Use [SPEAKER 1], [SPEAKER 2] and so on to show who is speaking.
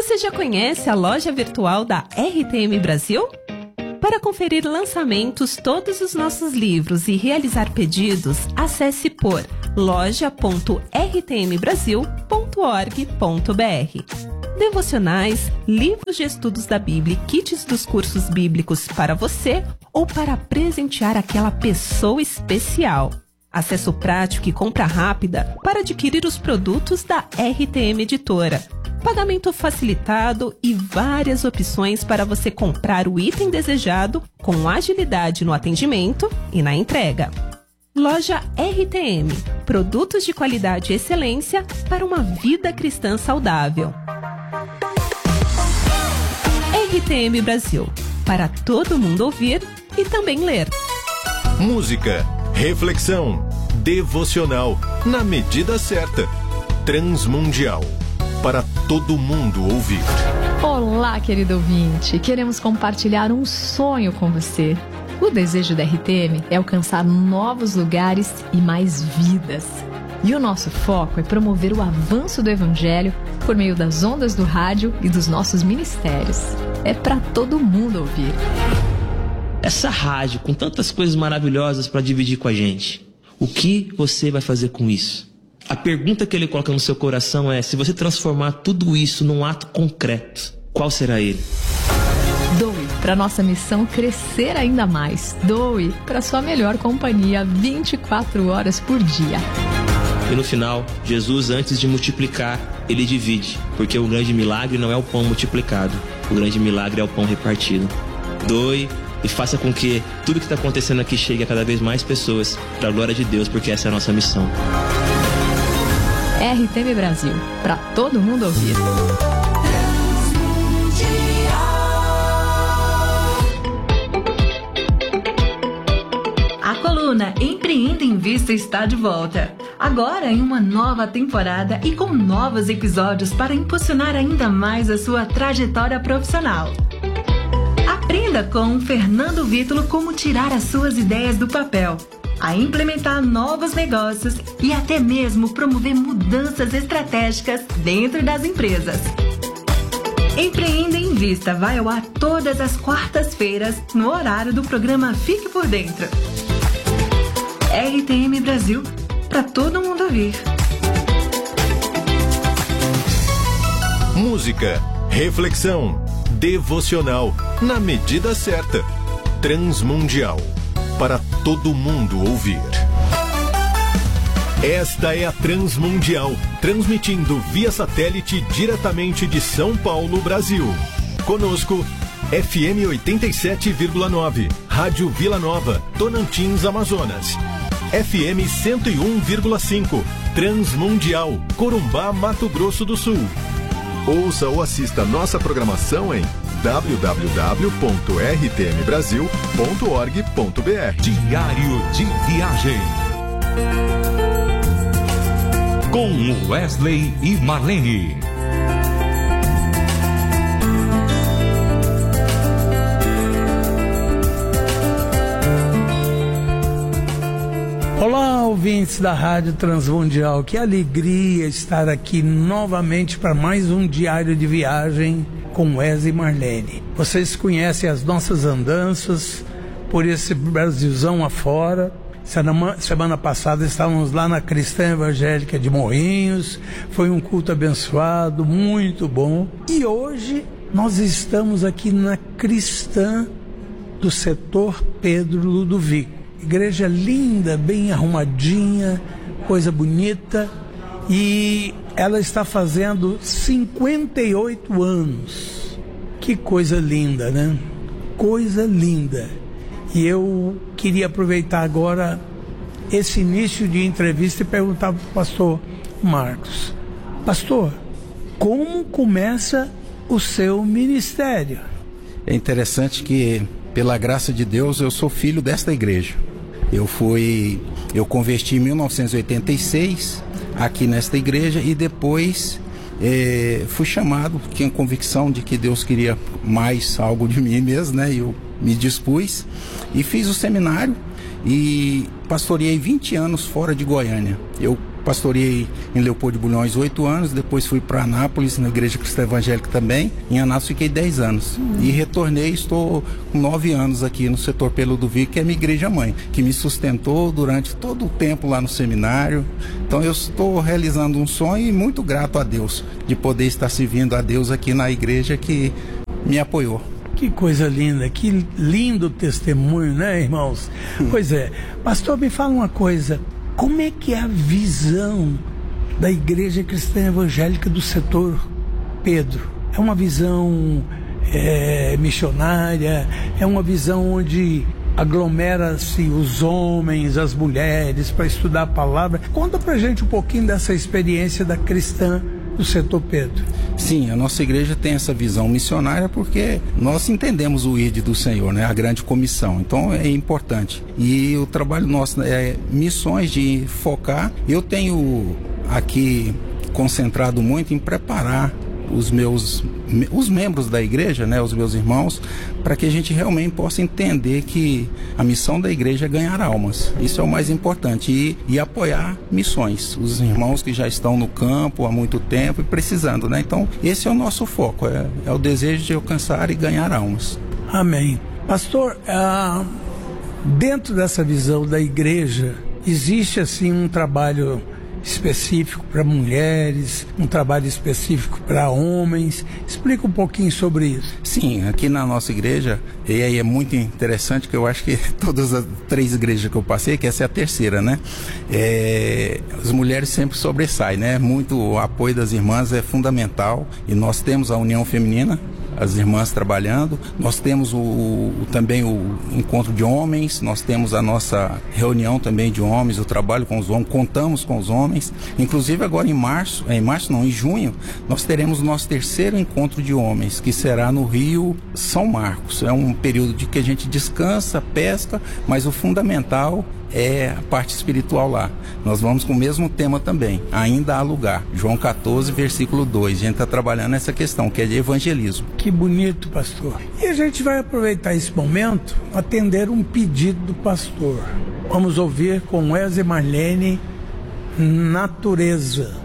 [SPEAKER 1] Você já conhece a loja virtual da RTM Brasil? Para conferir lançamentos, todos os nossos livros e realizar pedidos, acesse por loja.rtmbrasil.org.br. Devocionais, livros de estudos da Bíblia e kits dos cursos bíblicos para você ou para presentear aquela pessoa especial. Acesso prático e compra rápida para adquirir os produtos da RTM Editora. Pagamento facilitado e várias opções para você comprar o item desejado com agilidade no atendimento e na entrega. Loja RTM. Produtos de qualidade e excelência para uma vida cristã saudável. RTM Brasil. Para todo mundo ouvir e também ler.
[SPEAKER 2] Música, reflexão, devocional, na medida certa. Transmundial. Para todo mundo ouvir.
[SPEAKER 3] Olá, querido ouvinte. Queremos compartilhar um sonho com você. O desejo da RTM é alcançar novos lugares e mais vidas. E o nosso foco é promover o avanço do Evangelho por meio das ondas do rádio e dos nossos ministérios. É para todo mundo ouvir.
[SPEAKER 4] Essa rádio com tantas coisas maravilhosas para dividir com a gente. O que você vai fazer com isso? A pergunta que ele coloca no seu coração é: se você transformar tudo isso num ato concreto, qual será ele?
[SPEAKER 3] Doe para nossa missão crescer ainda mais. Doe para sua melhor companhia 24 horas por dia.
[SPEAKER 4] E no final, Jesus, antes de multiplicar, ele divide, porque o grande milagre não é o pão multiplicado, o grande milagre é o pão repartido. Doe e faça com que tudo que está acontecendo aqui chegue a cada vez mais pessoas, para a glória de Deus, porque essa é a nossa missão.
[SPEAKER 3] RTM Brasil, para todo mundo ouvir.
[SPEAKER 5] A coluna Empreenda em Vista está de volta. Agora em uma nova temporada e com novos episódios para impulsionar ainda mais a sua trajetória profissional. Aprenda com Fernando Vítulo como tirar as suas ideias do papel, a implementar novos negócios e até mesmo promover mudanças estratégicas dentro das empresas. Empreenda em Vista vai ao ar todas as quartas-feiras no horário do programa Fique por Dentro. RTM Brasil, para todo mundo ouvir.
[SPEAKER 2] Música, reflexão, devocional, na medida certa. Transmundial. Para todo mundo ouvir. Esta é a Transmundial, transmitindo via satélite diretamente de São Paulo, Brasil. Conosco, FM 87,9, Rádio Vila Nova, Tocantins, Amazonas. FM 101,5, Transmundial, Corumbá, Mato Grosso do Sul. Ouça ou assista nossa programação em www.rtmbrasil.org.br.
[SPEAKER 6] Diário de Viagem com Wesley e Marlene.
[SPEAKER 7] Olá, ouvintes da Rádio Transmundial, que alegria estar aqui novamente para mais um Diário de Viagem com Wesley e Marlene. Vocês conhecem as nossas andanças por esse Brasilzão afora. Semana passada estávamos lá na Cristã Evangélica de Morrinhos, foi um culto abençoado, muito bom. E hoje nós estamos aqui na Cristã do setor Pedro Ludovico. Igreja linda, bem arrumadinha, coisa bonita, e ela está fazendo 58 anos. Que coisa linda, né? Coisa linda. E eu queria aproveitar agora esse início de entrevista e perguntar para o pastor Marcos: pastor, como começa o seu ministério?
[SPEAKER 8] É interessante que, pela graça de Deus, eu sou filho desta igreja. Eu converti em 1986 aqui nesta igreja e depois fui chamado, tinha convicção de que Deus queria mais algo de mim mesmo, né? Eu me dispus e fiz o seminário e pastoreei 20 anos fora de Goiânia. Eu pastoreei em Leopoldo de Bulhões 8 anos, depois fui para Anápolis, na Igreja Cristã Evangélica também. Em Anápolis fiquei 10 anos. E retornei, estou com 9 anos aqui no setor Peludo Vico, que é a minha igreja mãe, que me sustentou durante todo o tempo lá no seminário. Então eu estou realizando um sonho e muito grato a Deus de poder estar servindo a Deus aqui na igreja que me apoiou.
[SPEAKER 7] Que coisa linda, que lindo testemunho, né, irmãos? Pois é. Pastor, me fala uma coisa. Como é que é a visão da Igreja Cristã Evangélica do setor Pedro? É uma visão missionária? É uma visão onde aglomera-se os homens, as mulheres para estudar a palavra? Conta pra gente um pouquinho dessa experiência da cristã do setor Pedro.
[SPEAKER 8] Sim, a nossa igreja tem essa visão missionária porque nós entendemos o ID do Senhor, né? A grande comissão, então é importante. E o trabalho nosso é missões de focar. Eu tenho aqui concentrado muito em preparar os membros da igreja, né, os meus irmãos, para que a gente realmente possa entender que a missão da igreja é ganhar almas. Isso é o mais importante. E apoiar missões. Os irmãos que já estão no campo há muito tempo e precisando, né? Então, esse é o nosso foco, é o desejo de alcançar e ganhar almas.
[SPEAKER 7] Amém. Pastor, dentro dessa visão da igreja, existe assim um trabalho específico para mulheres, um trabalho específico para homens? Explica um pouquinho sobre isso.
[SPEAKER 8] Sim, aqui na nossa igreja, e aí é muito interessante que eu acho que todas as 3 igrejas que eu passei, que essa é a terceira, né? As mulheres sempre sobressaem, né? Muito o apoio das irmãs é fundamental e nós temos a União Feminina, as irmãs trabalhando, nós temos também o encontro de homens, nós temos a nossa reunião também de homens, o trabalho com os homens, contamos com os homens, inclusive agora em junho, nós teremos o nosso 3º encontro de homens, que será no Rio São Marcos. É um período de que a gente descansa, pesca, mas o fundamental é a parte espiritual lá. Nós vamos com o mesmo tema também, ainda há lugar. João 14, versículo 2. A gente está trabalhando nessa questão, que é de evangelismo.
[SPEAKER 7] Que bonito, pastor. E a gente vai aproveitar esse momento, atender um pedido do pastor. Vamos ouvir com Wesley e Marlene, Natureza.